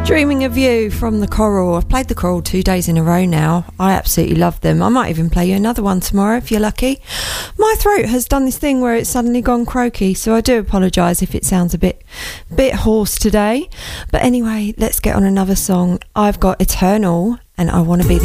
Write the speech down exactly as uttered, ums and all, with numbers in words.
Dreaming of You from the Coral. I've played the Coral two days in a row now. I absolutely love them. I might even play you another one tomorrow if you're lucky. My throat has done this thing where it's suddenly gone croaky, so I do apologise if it sounds a bit bit hoarse today. But anyway, let's get on another song. I've got Eternal and I Want to Be the